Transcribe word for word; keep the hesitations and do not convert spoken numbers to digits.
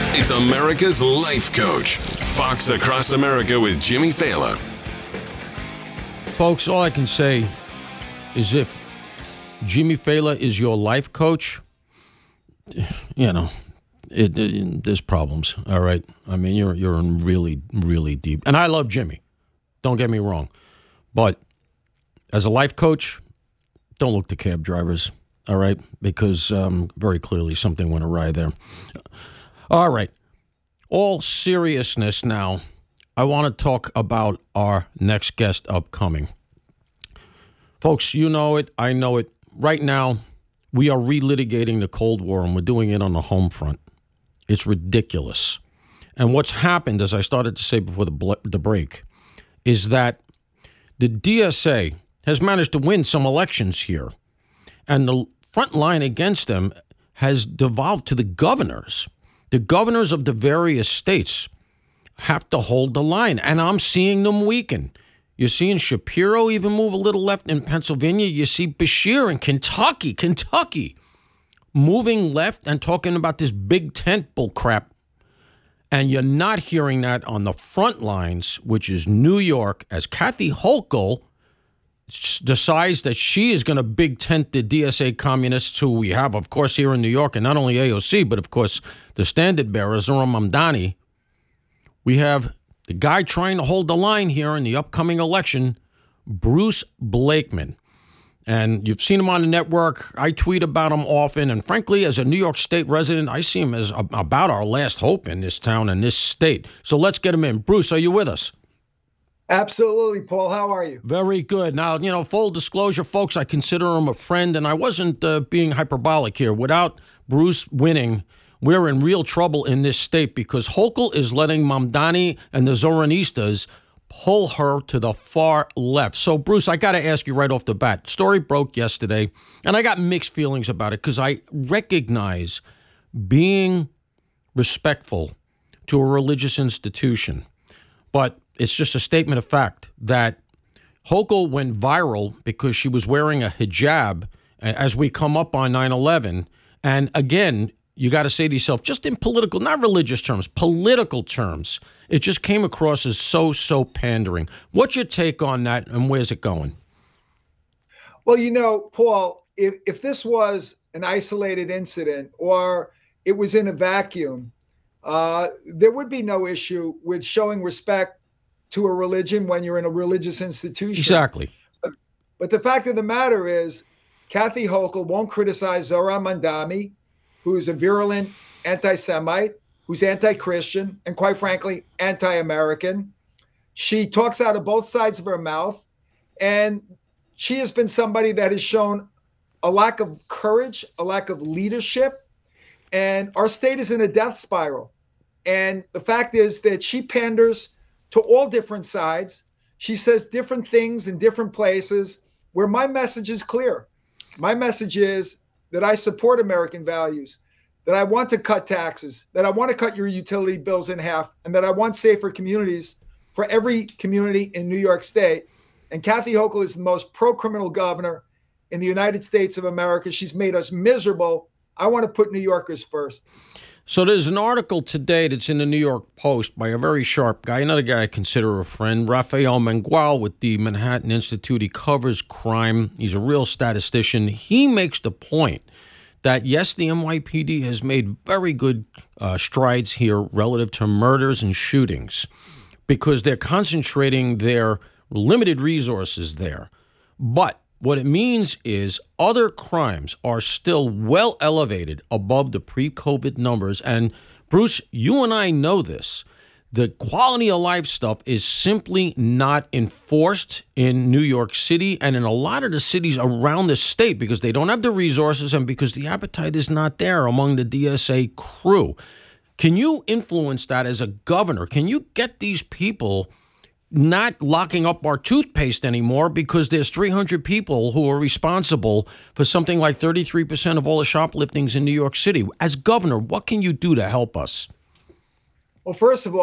It's America's Life Coach. Fox Across America with Jimmy Failla. Folks, all I can say is if Jimmy Failla is your life coach, you know, it, it, there's problems, all right? I mean, you're you're in really, really deep. And I love Jimmy. Don't get me wrong. But as a life coach, don't look to cab drivers, all right? Because um, very clearly something went awry there. All right. All seriousness now, I want to talk about our next guest upcoming. Folks, you know it. I know it. Right now, we are relitigating the Cold War, and we're doing it on the home front. It's ridiculous. And what's happened, as I started to say before the, ble- the break, is that the D S A has managed to win some elections here, and the front line against them has devolved to the governors. The governors of the various states have to hold the line, and I'm seeing them weaken. You're seeing Shapiro even move a little left in Pennsylvania. You see Beshear in Kentucky, Kentucky, moving left and talking about this big tent bull crap. And you're not hearing that on the front lines, which is New York, as Kathy Hochul decides that she is going to big tent the D S A communists who we have, of course, here in New York, and not only A O C, but, of course, the standard bearer, Zohran Mamdani. We have the guy trying to hold the line here in the upcoming election, Bruce Blakeman. And you've seen him on the network. I tweet about him often. And frankly, as a New York State resident, I see him as a, about our last hope in this town and this state. So let's get him in. Bruce, are you with us? Absolutely, Paul. How are you? Very good. Now, you know, full disclosure, folks, I consider him a friend, and I wasn't uh, being hyperbolic here. Without Bruce winning, we're in real trouble in this state because Hochul is letting Mamdani and the Zoranistas pull her to the far left. So, Bruce, I got to ask you right off the bat. Story broke yesterday, and I got mixed feelings about it because I recognize being respectful to a religious institution. But it's just a statement of fact that Hochul went viral because she was wearing a hijab as we come up on nine eleven. And again, you got to say to yourself, just in political, not religious terms, political terms, it just came across as so, so pandering. What's your take on that, and where's it going? Well, you know, Paul, if, if this was an isolated incident or it was in a vacuum, uh, there would be no issue with showing respect to a religion when you're in a religious institution. Exactly. But, but the fact of the matter is, Kathy Hochul won't criticize Zohran Mamdani, who's a virulent anti-Semite, who's anti-Christian, and quite frankly, anti-American. She talks out of both sides of her mouth, and she has been somebody that has shown a lack of courage, a lack of leadership, and our state is in a death spiral. And the fact is that she panders to all different sides. She says different things in different places, where my message is clear. My message is that I support American values, that I want to cut taxes, that I want to cut your utility bills in half, and that I want safer communities for every community in New York State. And Kathy Hochul is the most pro-criminal governor in the United States of America. She's made us miserable. I want to put New Yorkers first. So there's an article today that's in the New York Post by a very sharp guy, another guy I consider a friend, Rafael Mangual with the Manhattan Institute. He covers crime. He's a real statistician. He makes the point that, yes, the N Y P D has made very good uh, strides here relative to murders and shootings because they're concentrating their limited resources there. But what it means is other crimes are still well elevated above the pre-COVID numbers. And Bruce, you and I know this. The quality of life stuff is simply not enforced in New York City and in a lot of the cities around the state because they don't have the resources and because the appetite is not there among the D S A crew. Can you influence that as a governor? Can you get these people not locking up our toothpaste anymore because there's three hundred people who are responsible for something like thirty-three percent of all the shopliftings in New York City? As governor, what can you do to help us? Well, first of all,